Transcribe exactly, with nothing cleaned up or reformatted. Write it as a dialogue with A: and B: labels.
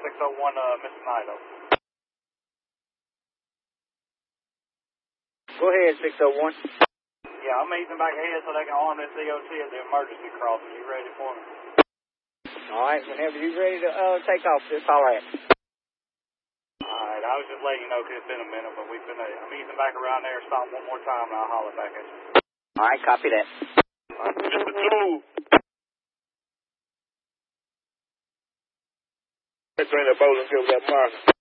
A: six oh one, uh, Mister Nido.
B: Go ahead, six oh one.
A: Yeah, I'm easing back ahead so they can arm this E O C at the emergency crossing. You ready for me?
B: All right, whenever you're ready to uh, take off, just holler at me.
A: All right, I was just letting you know because it's been a minute, but we've been, uh, I'm easing back around there, stop one more time, and I'll holler back at you.
B: All right, copy that.
A: All right, Mister Two.
C: Let's bring the boat and give that mark.